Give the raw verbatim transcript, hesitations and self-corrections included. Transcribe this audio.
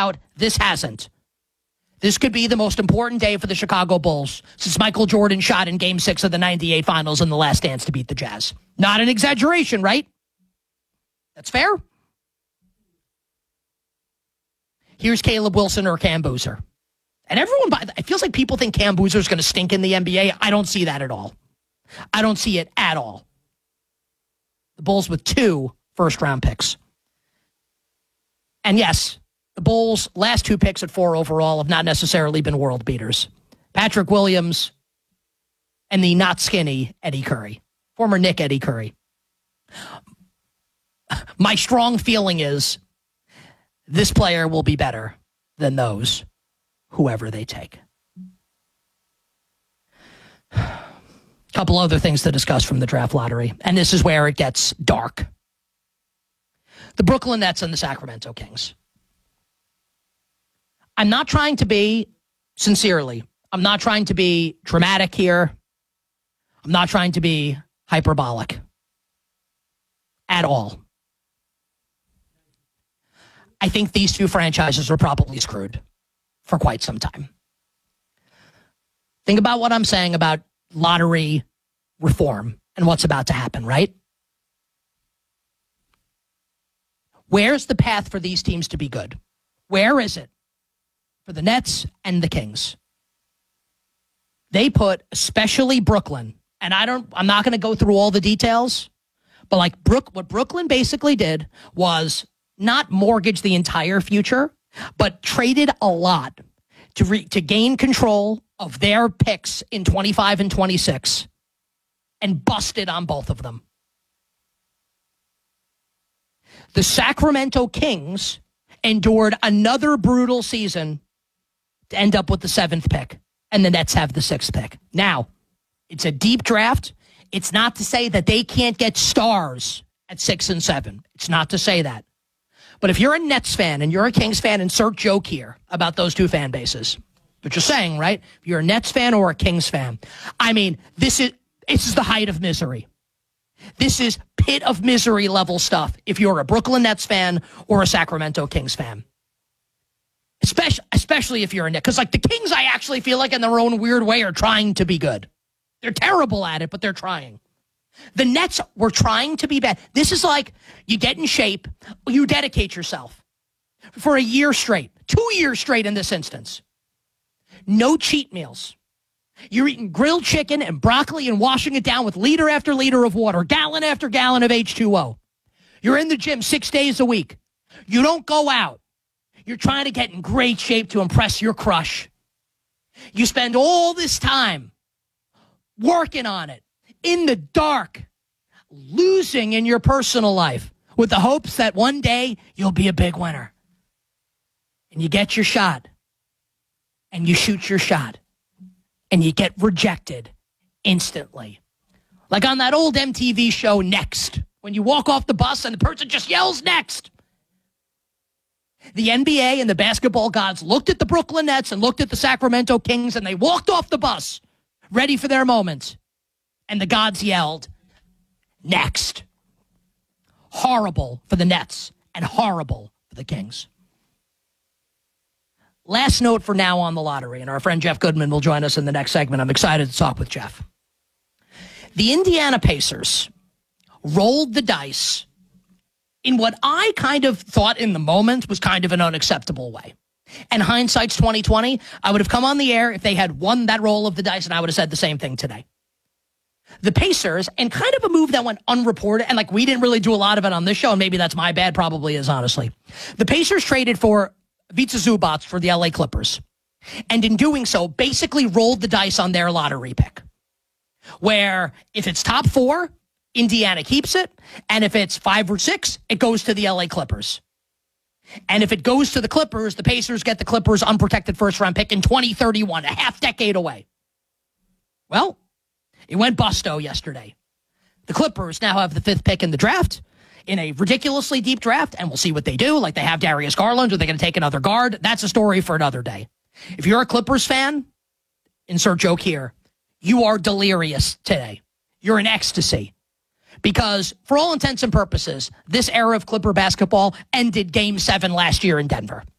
out. This hasn't. This could be the most important day for the Chicago Bulls since Michael Jordan shot in Game six of the ninety-eight Finals in the Last Dance to beat the Jazz. Not an exaggeration, right? That's fair. Here's Caleb Wilson or Cam Boozer. And everyone, it feels like people think Cam Boozer is going to stink in the N B A. I don't see that at all. I don't see it at all. The Bulls with two first-round picks. And yes, the Bulls' last two picks at four overall have not necessarily been world beaters. Patrick Williams and the not skinny Eddie Curry. Former Nick Eddie Curry. My strong feeling is this player will be better than those, whoever they take. A couple other things to discuss from the draft lottery, and this is where it gets dark. The Brooklyn Nets and the Sacramento Kings. I'm not trying to be, sincerely, I'm not trying to be dramatic here. I'm not trying to be hyperbolic at all. I think these two franchises are probably screwed for quite some time. Think about what I'm saying about lottery reform and what's about to happen, right? Where's the path for these teams to be good? Where is it for the Nets and the Kings? They put, especially Brooklyn, and I don't, I'm not going to go through all the details, but like Brook, what Brooklyn basically did was not mortgage the entire future, but traded a lot to re, to gain control of their picks in twenty-five and twenty-six and busted on both of them. The Sacramento Kings endured another brutal season to end up with the seventh pick, and the Nets have the sixth pick. Now, it's a deep draft. It's not to say that they can't get stars at six and seven. It's not to say that. But if you're a Nets fan and you're a Kings fan, insert joke here about those two fan bases. But you're saying, right? If you're a Nets fan or a Kings fan, I mean, this is this is the height of misery. This is pit of misery level stuff if you're a Brooklyn Nets fan or a Sacramento Kings fan. Especially, especially if you're a Knicks. Because like the Kings, I actually feel like in their own weird way are trying to be good. They're terrible at it, but they're trying. The Nets were trying to be bad. This is like you get in shape, you dedicate yourself for a year straight, two years straight in this instance. No cheat meals. You're eating grilled chicken and broccoli and washing it down with liter after liter of water, gallon after gallon of H two O. You're in the gym six days a week. You don't go out. You're trying to get in great shape to impress your crush. You spend all this time working on it, in the dark, losing in your personal life with the hopes that one day you'll be a big winner. And you get your shot, and you shoot your shot, and you get rejected instantly. Like on that old M T V show, Next, when you walk off the bus and the person just yells, "Next!" The N B A and the basketball gods looked at the Brooklyn Nets and looked at the Sacramento Kings, and they walked off the bus, ready for their moment. And the gods yelled, "Next." Horrible for the Nets and horrible for the Kings. Last note for now on the lottery, and our friend Jeff Goodman will join us in the next segment. I'm excited to talk with Jeff. The Indiana Pacers rolled the dice in what I kind of thought in the moment was kind of an unacceptable way. And hindsight's twenty twenty, I would have come on the air if they had won that roll of the dice, and I would have said the same thing today. The Pacers, and kind of a move that went unreported, and like we didn't really do a lot of it on this show, and maybe that's my bad, probably is, honestly. The Pacers traded for Ivica Zubac for the L A Clippers, and in doing so, basically rolled the dice on their lottery pick, where if it's top four, Indiana keeps it, and if it's five or six, it goes to the L A Clippers. And if it goes to the Clippers, the Pacers get the Clippers' unprotected first-round pick in twenty thirty-one, a half decade away. Well, it went busto yesterday. The Clippers now have the fifth pick in the draft, in a ridiculously deep draft, and we'll see what they do. Like they have Darius Garland, or they're going to take another guard. That's a story for another day. If you're a Clippers fan, insert joke here, you are delirious today. You're in ecstasy. Because for all intents and purposes, this era of Clipper basketball ended Game seven last year in Denver.